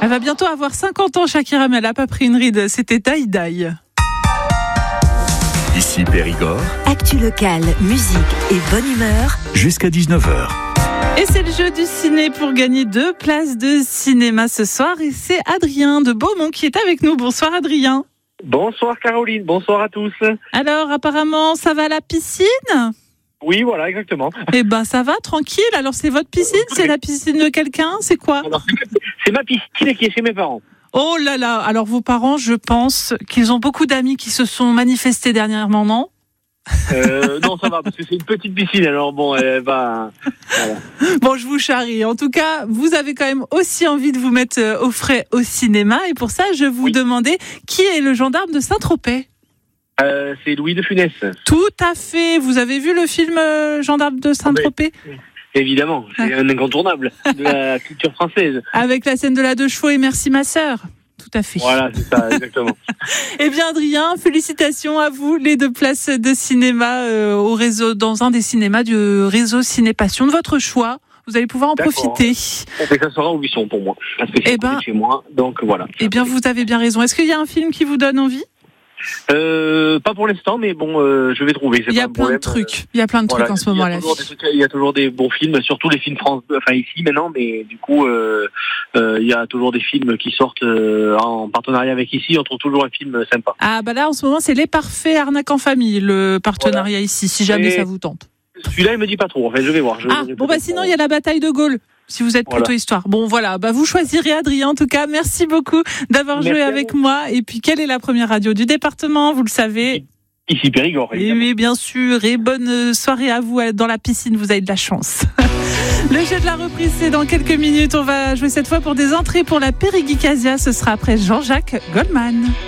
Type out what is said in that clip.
Elle va bientôt avoir 50 ans, Shakira, mais elle n'a pas pris une ride. C'était Die Die. Ici Périgord. Actu locale, musique et bonne humeur. Jusqu'à 19h. Et c'est le jeu du ciné pour gagner 2 places de cinéma ce soir. Et c'est Adrien de Beaumont qui est avec nous. Bonsoir Adrien. Bonsoir Caroline, bonsoir à tous. Alors apparemment ça va à la piscine ? Oui, voilà, exactement. Eh ben ça va, tranquille. Alors c'est votre piscine ? C'est la piscine de quelqu'un ? C'est quoi ? Alors, c'est ma piscine qui est chez mes parents. Oh là là, alors vos parents, je pense qu'ils ont beaucoup d'amis qui se sont manifestés dernièrement, non ? Non, ça va, parce que c'est une petite piscine, alors bon, elle va... Voilà. Bon, je vous charrie. En tout cas, vous avez quand même aussi envie de vous mettre au frais au cinéma. Et pour ça, je vous demandais qui est le gendarme de Saint-Tropez ? C'est Louis de Funès. Tout à fait. Vous avez vu le film Gendarme de Saint-Tropez ? Évidemment, c'est un incontournable de la culture française. Avec la scène de la 2 chevaux et Merci ma sœur. Tout à fait. Voilà, c'est ça, exactement. Eh bien, Adrien, félicitations à vous, les 2 places de cinéma au réseau, dans un des cinémas du réseau Ciné Passion de votre choix. Vous allez pouvoir en profiter. Et ça sera au Buisson pour moi, parce que c'est chez moi, donc voilà. Eh bien, vous avez bien raison. Est-ce qu'il y a un film qui vous donne envie ? Pas pour l'instant, mais bon, je vais trouver. Il y a plein de trucs. Il y a plein de trucs en ce moment là. Il y a toujours des bons films, surtout les films ici maintenant, mais du coup, il y a toujours des films qui sortent en partenariat avec ici. On trouve toujours un film sympa. Ah bah là, en ce moment, c'est Les Parfaits Arnaques en famille, le partenariat ici, si jamais ça vous tente. Celui-là, il me dit pas trop. En fait, je vais voir. Sinon, il y a La Bataille de Gaulle. Si vous êtes plutôt histoire. Bon, voilà. Vous choisirez Adrien. En tout cas, merci beaucoup d'avoir joué avec moi. Et puis, quelle est la première radio du département ? Vous le savez. Ici Périgord. Oui, bien sûr. Et bonne soirée à vous dans la piscine. Vous avez de la chance. Le jeu de la reprise, c'est dans quelques minutes. On va jouer cette fois pour des entrées pour la Périguicasia. Ce sera après Jean-Jacques Goldman.